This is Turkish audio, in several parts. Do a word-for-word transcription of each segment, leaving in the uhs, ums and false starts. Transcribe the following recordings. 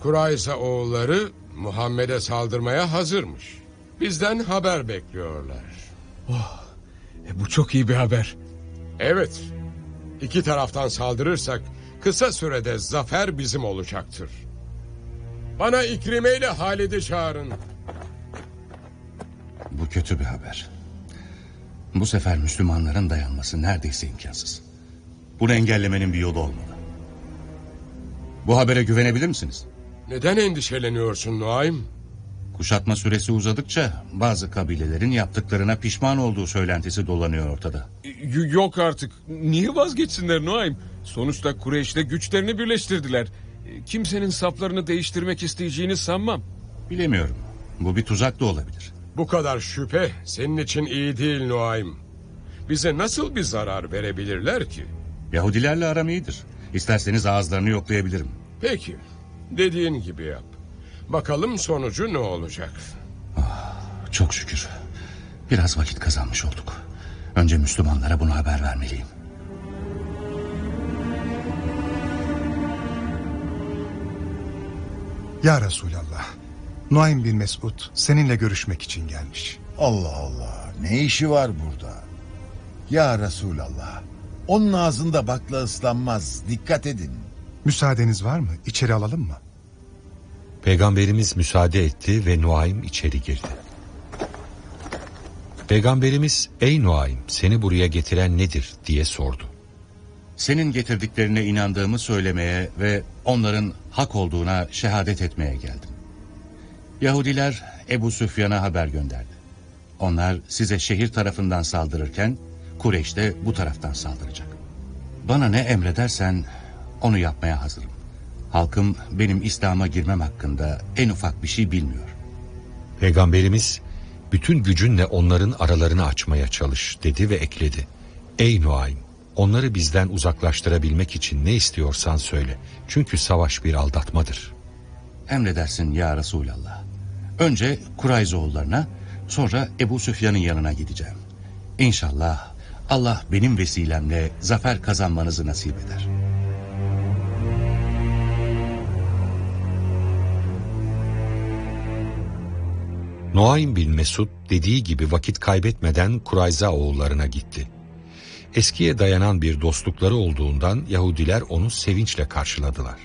Kurayza oğulları Muhammed'e saldırmaya hazırmış. Bizden haber bekliyorlar. Oh, e bu çok iyi bir haber. Evet. İki taraftan saldırırsak kısa sürede zafer bizim olacaktır. Bana İkrime ile Halid'i çağırın. Bu kötü bir haber. Bu sefer Müslümanların dayanması neredeyse imkansız. Bunu engellemenin bir yolu olmalı. Bu habere güvenebilir misiniz? Neden endişeleniyorsun Nuaym? Kuşatma süresi uzadıkça bazı kabilelerin yaptıklarına pişman olduğu söylentisi dolanıyor ortada. Y- yok artık. Niye vazgeçsinler Nuaym? Sonuçta Kureyş'le güçlerini birleştirdiler. Kimsenin saflarını değiştirmek isteyeceğini sanmam. Bilemiyorum. Bu bir tuzak da olabilir. Bu kadar şüphe senin için iyi değil Nuaym. Bize nasıl bir zarar verebilirler ki? Yahudilerle aram iyidir. İsterseniz ağızlarını yoklayabilirim. Peki, dediğin gibi yap. Bakalım sonucu ne olacak? Oh, çok şükür. Biraz vakit kazanmış olduk. Önce Müslümanlara bunu haber vermeliyim. Ya Resulallah, Nuaym bin Mesud seninle görüşmek için gelmiş. Allah Allah, ne işi var burada? Ya Resulallah, onun ağzında bakla ıslanmaz, dikkat edin. Müsaadeniz var mı? İçeri alalım mı? Peygamberimiz müsaade etti ve Nuaym içeri girdi. Peygamberimiz, ey Nuaym, seni buraya getiren nedir diye sordu. Senin getirdiklerine inandığımı söylemeye ve onların hak olduğuna şehadet etmeye geldim. Yahudiler Ebu Süfyan'a haber gönderdi. Onlar size şehir tarafından saldırırken Kureyş de bu taraftan saldıracak. Bana ne emredersen onu yapmaya hazırım. Halkım benim İslam'a girmem hakkında en ufak bir şey bilmiyor. Peygamberimiz, bütün gücünle onların aralarını açmaya çalış dedi ve ekledi. Ey Nuaym, onları bizden uzaklaştırabilmek için ne istiyorsan söyle. Çünkü savaş bir aldatmadır. Emredersin ya Resulallah. Önce Kurayzoğullarına, sonra Ebu Süfyan'ın yanına gideceğim. İnşallah Allah benim vesilemle zafer kazanmanızı nasip eder. Nuaym bin Mesud dediği gibi vakit kaybetmeden Kurayza oğullarına gitti. Eskiye dayanan bir dostlukları olduğundan Yahudiler onu sevinçle karşıladılar.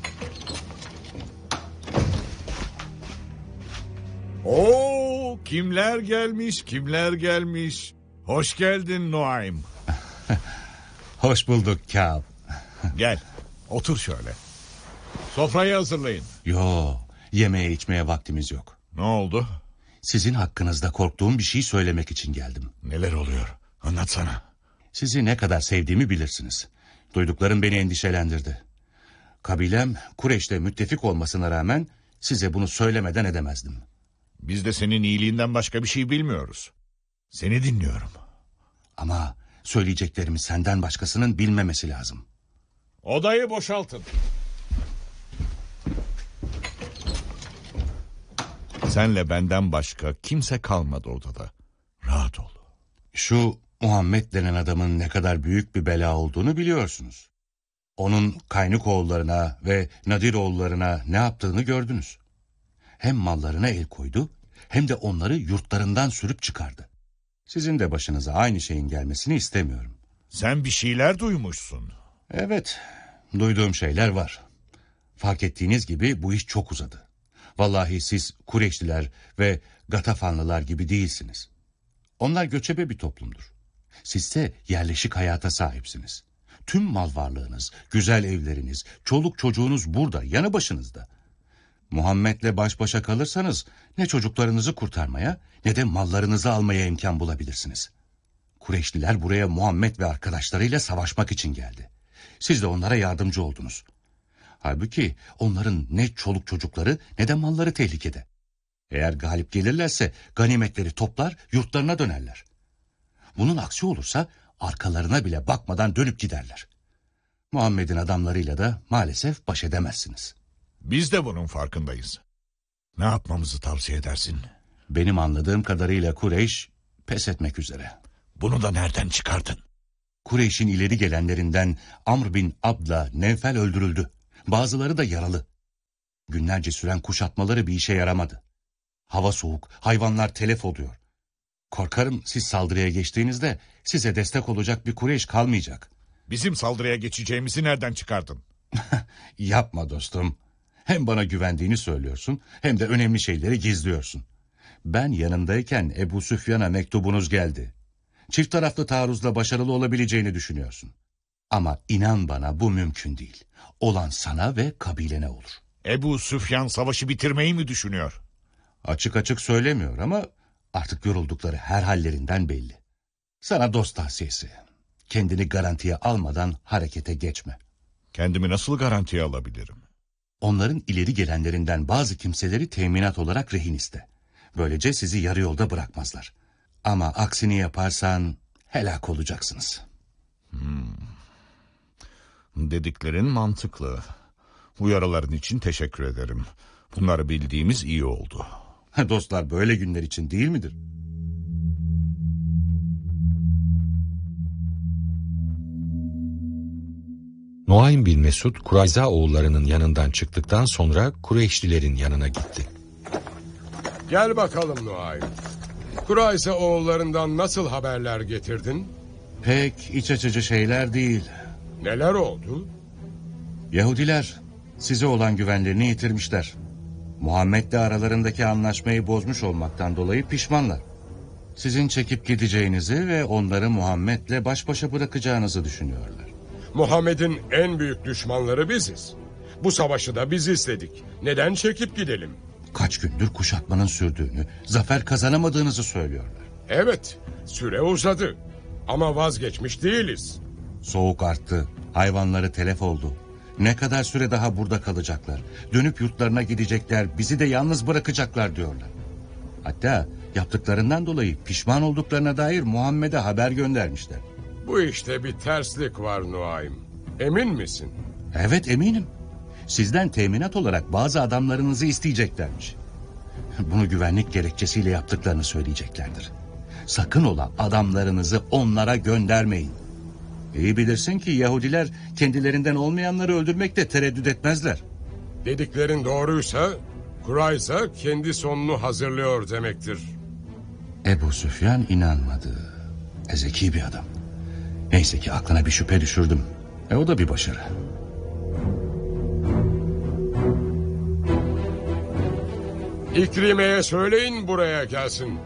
Oo, kimler gelmiş, kimler gelmiş. Hoş geldin Nuaym. Hoş bulduk Kâb. Gel, otur şöyle. Sofrayı hazırlayın. Yo, yemeğe içmeye vaktimiz yok. Ne oldu? Sizin hakkınızda korktuğum bir şey söylemek için geldim. Neler oluyor? Anlatsana. Sizi ne kadar sevdiğimi bilirsiniz. Duyduklarım beni endişelendirdi. Kabilem Kureyş'le müttefik olmasına rağmen size bunu söylemeden edemezdim. Biz de senin iyiliğinden başka bir şey bilmiyoruz. Seni dinliyorum. Ama söyleyeceklerimi senden başkasının bilmemesi lazım. Odayı boşaltın. Senle benden başka kimse kalmadı odada. Rahat ol. Şu Muhammed denen adamın ne kadar büyük bir bela olduğunu biliyorsunuz. Onun Kaynuk oğullarına ve Nadir oğullarına ne yaptığını gördünüz. Hem mallarına el koydu hem de onları yurtlarından sürüp çıkardı. Sizin de başınıza aynı şeyin gelmesini istemiyorum. Sen bir şeyler duymuşsun. Evet, duyduğum şeyler var. Fark ettiğiniz gibi bu iş çok uzadı. Vallahi siz Kureyşliler ve Gatafanlılar gibi değilsiniz. Onlar göçebe bir toplumdur. Sizse yerleşik hayata sahipsiniz. Tüm mal varlığınız, güzel evleriniz, çoluk çocuğunuz burada, yanı başınızda. Muhammed'le baş başa kalırsanız ne çocuklarınızı kurtarmaya ne de mallarınızı almaya imkan bulabilirsiniz. Kureyşliler buraya Muhammed ve arkadaşlarıyla savaşmak için geldi. Siz de onlara yardımcı oldunuz. Halbuki onların ne çoluk çocukları ne de malları tehlikede. Eğer galip gelirlerse ganimetleri toplar yurtlarına dönerler. Bunun aksi olursa arkalarına bile bakmadan dönüp giderler. Muhammed'in adamlarıyla da maalesef baş edemezsiniz. Biz de bunun farkındayız. Ne yapmamızı tavsiye edersin? Benim anladığım kadarıyla Kureyş pes etmek üzere. Bunu da nereden çıkardın? Kureyş'in ileri gelenlerinden Amr bin Abd'la Nevfel öldürüldü. Bazıları da yaralı. Günlerce süren kuşatmaları bir işe yaramadı. Hava soğuk, hayvanlar telef oluyor. Korkarım siz saldırıya geçtiğinizde size destek olacak bir Kureyş kalmayacak. Bizim saldırıya geçeceğimizi nereden çıkardın? Yapma dostum. Hem bana güvendiğini söylüyorsun hem de önemli şeyleri gizliyorsun. Ben yanımdayken Ebu Süfyan'a mektubunuz geldi. Çift taraflı taarruzla başarılı olabileceğini düşünüyorsun. Ama inan bana bu mümkün değil. Olan sana ve kabilene olur. Ebu Süfyan savaşı bitirmeyi mi düşünüyor? Açık açık söylemiyor ama artık yoruldukları her hallerinden belli. Sana dost tavsiyesi. Kendini garantiye almadan harekete geçme. Kendimi nasıl garantiye alabilirim? Onların ileri gelenlerinden bazı kimseleri teminat olarak rehin iste. Böylece sizi yarı yolda bırakmazlar. Ama aksini yaparsan helak olacaksınız. Hmm. Dediklerin mantıklı. Uyarıların için teşekkür ederim. Bunları bildiğimiz iyi oldu. Dostlar böyle günler için değil midir? Nuaym bin Mesud Kurayza oğullarının yanından çıktıktan sonra Kureyşlilerin yanına gitti. Gel bakalım Nuaym. Kurayza oğullarından nasıl haberler getirdin? Pek iç açıcı şeyler değil. Neler oldu? Yahudiler size olan güvenlerini yitirmişler. Muhammed'le aralarındaki anlaşmayı bozmuş olmaktan dolayı pişmanlar. Sizin çekip gideceğinizi ve onları Muhammed'le baş başa bırakacağınızı düşünüyorlar. Muhammed'in en büyük düşmanları biziz. Bu savaşı da biz istedik. Neden çekip gidelim? Kaç gündür kuşatmanın sürdüğünü, zafer kazanamadığınızı söylüyorlar. Evet, süre uzadı. Ama vazgeçmiş değiliz. Soğuk arttı, hayvanları telef oldu. Ne kadar süre daha burada kalacaklar? Dönüp yurtlarına gidecekler, bizi de yalnız bırakacaklar diyorlar. Hatta yaptıklarından dolayı pişman olduklarına dair Muhammed'e haber göndermişler. Bu işte bir terslik var Nuaym. Emin misin? Evet eminim. Sizden teminat olarak bazı adamlarınızı isteyeceklermiş. Bunu güvenlik gerekçesiyle yaptıklarını söyleyeceklerdir. Sakın ola adamlarınızı onlara göndermeyin. İyi bilirsin ki Yahudiler kendilerinden olmayanları öldürmekte tereddüt etmezler. Dediklerin doğruysa Kurayza kendi sonunu hazırlıyor demektir. Ebu Süfyan inanmadı. E, zeki bir adam. Neyse ki aklına bir şüphe düşürdüm. E o da bir başarı. İkrime'ye söyleyin buraya gelsin.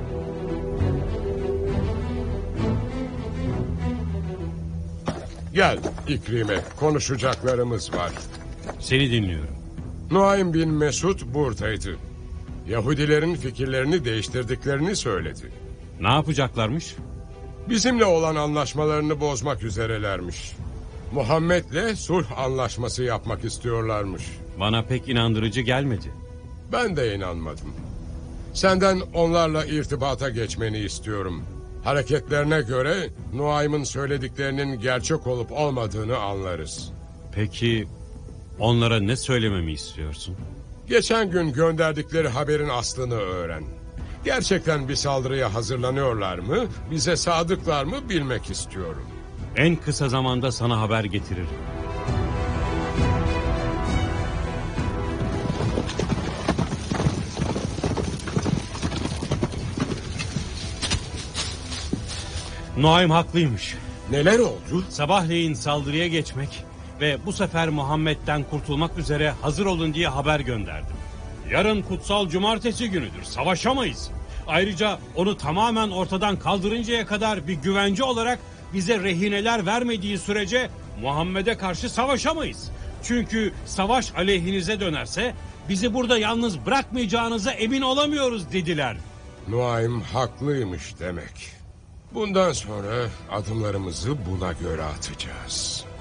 Gel İkrime, konuşacaklarımız var. Seni dinliyorum. Nuaym bin Mesud buradaydı. Yahudilerin fikirlerini değiştirdiklerini söyledi. Ne yapacaklarmış? Bizimle olan anlaşmalarını bozmak üzerelermiş. Muhammed'le sulh anlaşması yapmak istiyorlarmış. Bana pek inandırıcı gelmedi. Ben de inanmadım. Senden onlarla irtibata geçmeni istiyorum. Hareketlerine göre Nuaym'ın söylediklerinin gerçek olup olmadığını anlarız. Peki onlara ne söylememi istiyorsun? Geçen gün gönderdikleri haberin aslını öğren. Gerçekten bir saldırıya hazırlanıyorlar mı, bize sadıklar mı bilmek istiyorum. En kısa zamanda sana haber getiririm. Nuaym haklıymış. Neler oldu? Sabahleyin saldırıya geçmek ve bu sefer Muhammed'den kurtulmak üzere hazır olun diye haber gönderdim. Yarın kutsal cumartesi günüdür, savaşamayız. Ayrıca onu tamamen ortadan kaldırıncaya kadar bir güvence olarak bize rehineler vermediği sürece Muhammed'e karşı savaşamayız. Çünkü savaş aleyhinize dönerse bizi burada yalnız bırakmayacağınıza emin olamıyoruz dediler. Nuaym haklıymış demek. Bundan sonra adımlarımızı buna göre atacağız.